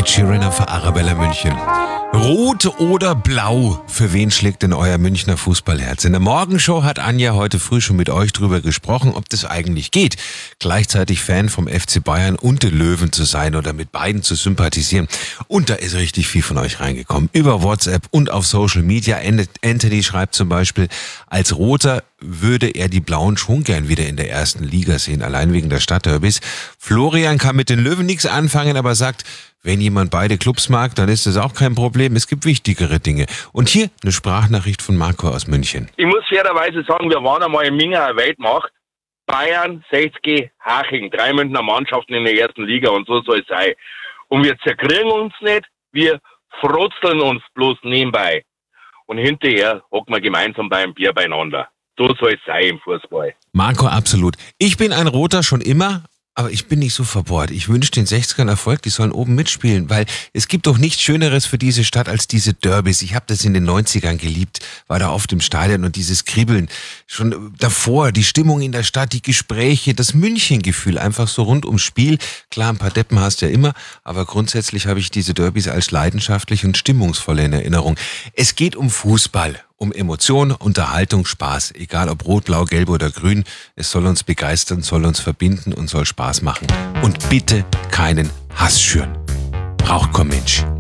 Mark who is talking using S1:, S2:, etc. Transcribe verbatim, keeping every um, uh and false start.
S1: Ed Sheeran auf Arabella München. Rot oder blau? Für wen schlägt denn euer Münchner Fußballherz? In der Morgenshow hat Anja heute früh schon mit euch drüber gesprochen, ob das eigentlich geht, gleichzeitig Fan vom F C Bayern und den Löwen zu sein oder mit beiden zu sympathisieren. Und da ist richtig viel von euch reingekommen. Über WhatsApp und auf Social Media. Anthony schreibt zum Beispiel, als Roter würde er die Blauen schon gern wieder in der ersten Liga sehen, allein wegen der Stadtderbys. Florian kann mit den Löwen nichts anfangen, aber sagt, wenn jemand beide Clubs mag, dann ist das auch kein Problem. Es gibt wichtigere Dinge. Und hier eine Sprachnachricht von Marco aus München.
S2: Ich muss fairerweise sagen, wir waren einmal in Minga Weltmacht. Bayern, sechzig, Haching, drei Münchner Mannschaften in der ersten Liga und so soll es sein. Und wir zerkriegen uns nicht, wir frotzeln uns bloß nebenbei. Und hinterher hocken wir gemeinsam beim Bier beieinander. So soll es sein im Fußball.
S1: Marco, absolut. Ich bin ein Roter schon immer. Aber ich bin nicht so verbohrt. Ich wünsche den sechzigern Erfolg, die sollen oben mitspielen, weil es gibt doch nichts Schöneres für diese Stadt als diese Derbys. Ich habe das in den neunzigern geliebt, war da oft im Stadion und dieses Kribbeln. Schon davor, die Stimmung in der Stadt, die Gespräche, das München-Gefühl, einfach so rund ums Spiel. Klar, ein paar Deppen hast du ja immer, aber grundsätzlich habe ich diese Derbys als leidenschaftlich und stimmungsvoll in Erinnerung. Es geht um Fußball. Um Emotion, Unterhaltung, Spaß. Egal ob rot, blau, gelb oder grün. Es soll uns begeistern, soll uns verbinden und soll Spaß machen. Und bitte keinen Hass schüren. Braucht kein Mensch.